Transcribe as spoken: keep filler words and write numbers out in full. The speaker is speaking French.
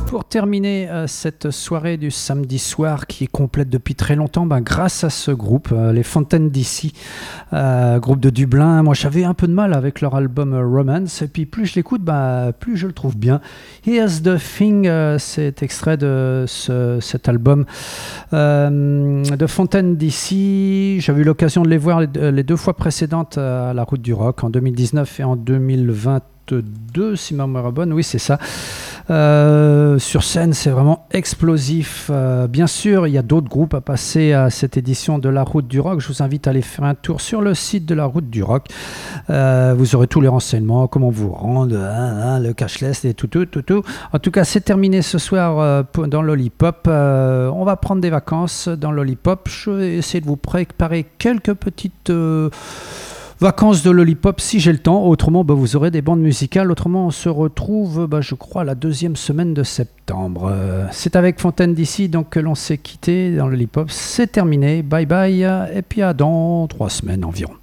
pour terminer euh, cette soirée du samedi soir qui est complète depuis très longtemps, ben, grâce à ce groupe, euh, les Fontaines D C, euh, groupe de Dublin. Moi, j'avais un peu de mal avec leur album euh, Romance, et puis plus je l'écoute, ben, plus je le trouve bien. Here's the Thing, euh, c'est extrait de ce, cet album euh, de Fontaines D C. J'avais eu l'occasion de les voir les, les deux fois précédentes à la Route du Rock, en deux mille dix-neuf et en deux mille vingt-deux, si ma mémoire est bonne, oui c'est ça. Euh, sur scène, c'est vraiment explosif. Euh, bien sûr, il y a d'autres groupes à passer à cette édition de la Route du Rock. Je vous invite à aller faire un tour sur le site de la Route du Rock. Euh, vous aurez tous les renseignements, comment vous rendre, hein, hein, le cashless et tout, tout, tout, tout. En tout cas, c'est terminé ce soir euh, dans Lollipop. Euh, on va prendre des vacances dans Lollipop. Je vais essayer de vous préparer quelques petites... Euh, vacances de Lollipop si j'ai le temps, autrement bah, vous aurez des bandes musicales, autrement on se retrouve bah, je crois la deuxième semaine de septembre. Euh, c'est avec Fontaine D C donc que l'on s'est quitté dans Lollipop, c'est terminé, bye bye et puis à dans trois semaines environ.